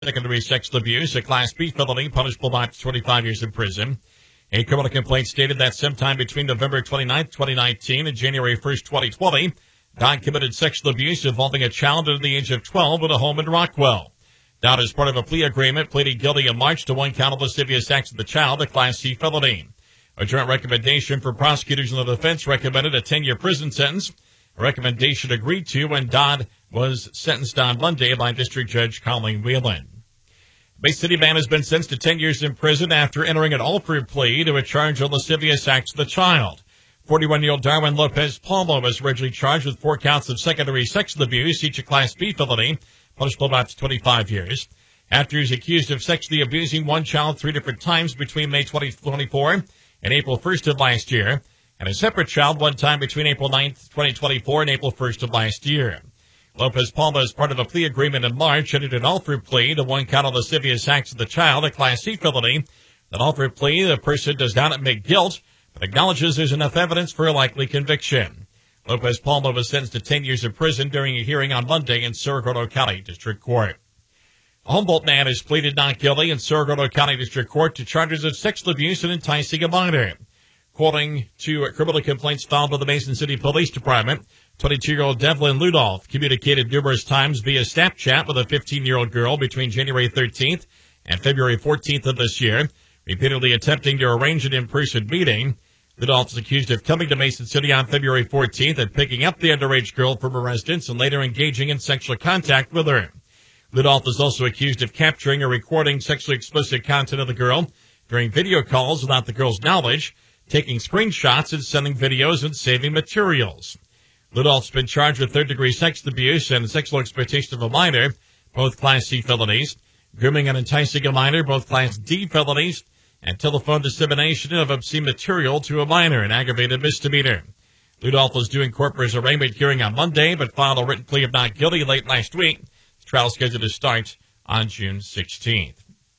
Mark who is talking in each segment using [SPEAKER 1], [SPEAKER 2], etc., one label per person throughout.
[SPEAKER 1] Second-degree sexual abuse, a Class B felony punishable by up to 25 years in prison. A criminal complaint stated that sometime between November 29, 2019 and January 1st, 2020, Dodd committed sexual abuse involving a child under the age of 12 at a home in Rockwell. Dodd, as part of a plea agreement, pleaded guilty in March to one count of lascivious acts of the child, a Class C felony. A joint recommendation for prosecutors and the defense recommended a 10-year prison sentence, a recommendation agreed to when Dodd was sentenced on Monday by District Judge Colleen Whelan. Bay City man has been sentenced to 10 years in prison after entering an all-free plea to a charge of lascivious acts of the child. 41-year-old Darwin Lopez Palmo was originally charged with 4 counts of secondary sexual abuse, each a Class B felony, punishable by up to 25 years. After he was accused of sexually abusing one child 3 different times between May 2024 and April 1st of last year, and a separate child one time between April 9th, 2024 and April 1st of last year. Lopez Palma, as part of a plea agreement in March, entered an all-free plea to one count of lascivious acts of the child, a Class C felony. That all-free plea, the person does not admit guilt, but acknowledges there's enough evidence for a likely conviction. Lopez Palma was sentenced to 10 years in prison during a hearing on Monday in Cerro Gordo County District Court. A Humboldt man has pleaded not guilty in Cerro Gordo County District Court to charges of sexual abuse and enticing a minor. According to criminal complaints filed by the Mason City Police Department, 22-year-old Devlin Ludolph communicated numerous times via Snapchat with a 15-year-old girl between January 13th and February 14th of this year, repeatedly attempting to arrange an in-person meeting. Ludolph is accused of coming to Mason City on February 14th and picking up the underage girl from her residence and later engaging in sexual contact with her. Ludolph is also accused of capturing or recording sexually explicit content of the girl during video calls without the girl's knowledge, taking screenshots and sending videos and saving materials. Ludolph's been charged with third-degree sexual abuse and sexual exploitation of a minor, both Class C felonies, grooming and enticing a minor, both Class D felonies, and telephone dissemination of obscene material to a minor, an aggravated misdemeanor. Ludolph was due in court for his arraignment hearing on Monday, but filed a written plea of not guilty late last week. The trial is scheduled to start on June 16th.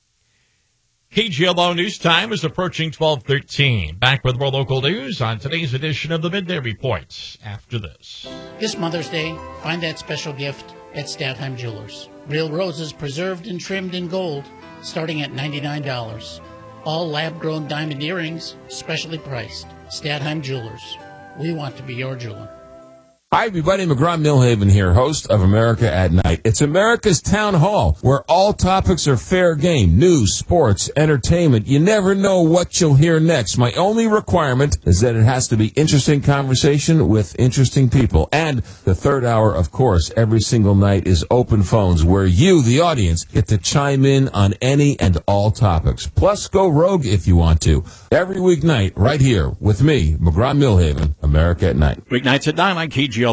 [SPEAKER 1] KGLO News Time is approaching 12:13. Back with more local news on today's edition of the Midday Report after this.
[SPEAKER 2] This Mother's Day, find that special gift at Stadheim Jewelers. Real roses preserved and trimmed in gold, starting at $99. All lab-grown diamond earrings, specially priced. Stadheim Jewelers. We want to be your jeweler.
[SPEAKER 3] Hi, everybody. McGraw-Milhaven here, host of America at Night. It's America's Town Hall, where all topics are fair game. News, sports, entertainment. You never know what you'll hear next. My only requirement is that it has to be interesting conversation with interesting people. And the third hour, of course, every single night is open phones, where you, the audience, get to chime in on any and all topics. Plus, go rogue if you want to. Every weeknight, right here with me, McGraw-Milhaven, America at Night.
[SPEAKER 1] Weeknights at 9 on KGLO.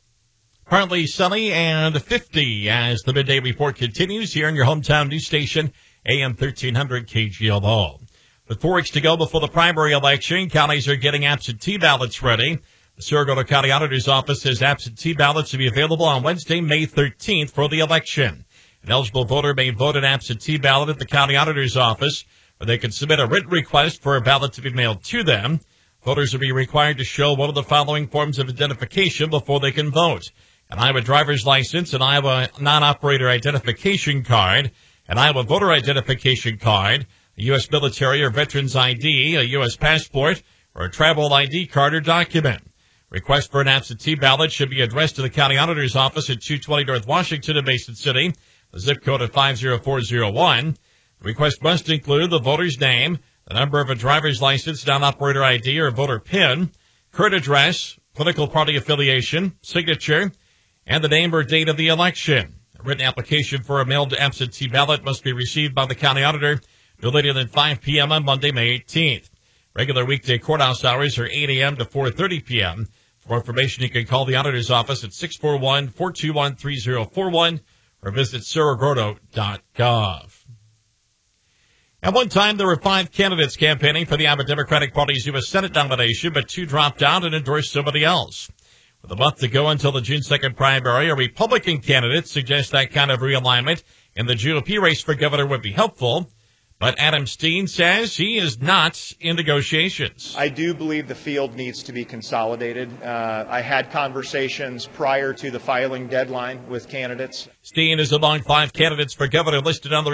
[SPEAKER 1] Partly sunny and 50 as the Midday Report continues here in your hometown news station, AM 1300 KGLO. With 4 weeks to go before the primary election, counties are getting absentee ballots ready. The Cerro Gordo County Auditor's Office says absentee ballots will be available on Wednesday, May 13th for the election. An eligible voter may vote an absentee ballot at the County Auditor's Office, where they can submit a written request for a ballot to be mailed to them. Voters will be required to show one of the following forms of identification before they can vote: an Iowa driver's license, an Iowa non-operator identification card, an Iowa voter identification card, a U.S. military or veteran's ID, a U.S. passport, or a travel ID card or document. Request for an absentee ballot should be addressed to the County Auditor's Office at 220 North Washington in Mason City, the zip code of 50401. The request must include the voter's name, the number of a driver's license, non-operator ID, or a voter PIN, current address, political party affiliation, signature, and the name or date of the election. A written application for a mailed absentee ballot must be received by the county auditor no later than 5 p.m. on Monday, May 18th. Regular weekday courthouse hours are 8 a.m. to 4:30 p.m. For more information, you can call the auditor's office at 641-421-3041 or visit cerrogordo.gov. At one time, there were 5 candidates campaigning for the Iowa Democratic Party's U.S. Senate nomination, but 2 dropped out and endorsed somebody else. With a month to go until the June 2nd primary, a Republican candidate suggests that kind of realignment in the GOP race for governor would be helpful. But Adam Steen says he is not in negotiations.
[SPEAKER 4] I do believe the field needs to be consolidated. I had conversations prior to the filing deadline with candidates.
[SPEAKER 1] Steen is among 5 candidates for governor listed on the